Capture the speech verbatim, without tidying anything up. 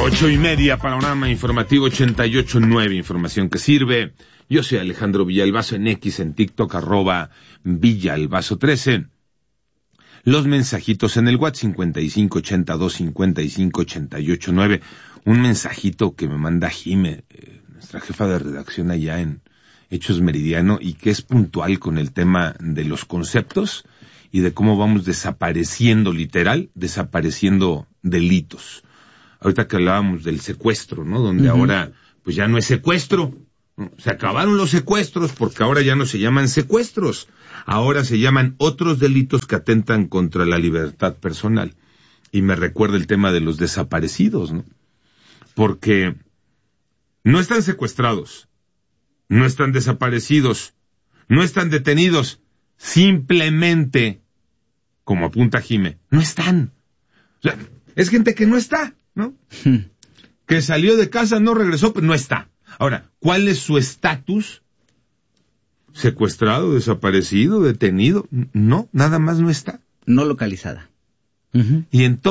Ocho y media, panorama informativo ochenta y ocho nueve, información que sirve. Yo soy Alejandro Villalbazo en X, en TikTok, arroba Villalbazo trece. Los mensajitos en el WhatsApp cincuenta y cinco ochenta y dos cincuenta y cinco ochenta y ocho nueve. Un mensajito que me manda Jime, eh, nuestra jefa de redacción allá en Hechos Meridiano, y que es puntual con el tema de los conceptos y de cómo vamos desapareciendo, literal, desapareciendo delitos. Ahorita que hablábamos del secuestro, ¿no? Donde uh-huh. ahora, pues ya no es secuestro. Se acabaron los secuestros porque ahora ya no se llaman secuestros. Ahora se llaman otros delitos que atentan contra la libertad personal. Y me recuerda el tema de los desaparecidos, ¿no? Porque no están secuestrados, no están desaparecidos, no están detenidos. Simplemente, como apunta Jime, no están. O sea, es gente que no está, ¿no? Que salió de casa, no regresó, pero no está. Ahora, ¿cuál es su estatus? ¿Secuestrado, desaparecido, detenido? No, nada más no está. No localizada. Uh-huh. Y entonces